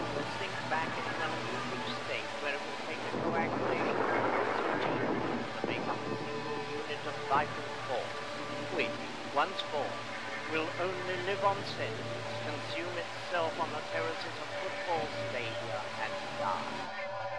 will sink back in an anaerobic state where it will take a coagulation process to make up a single unit of vital force, which, once formed, will only live on sediments, consume itself on the terraces of football stadia, and die.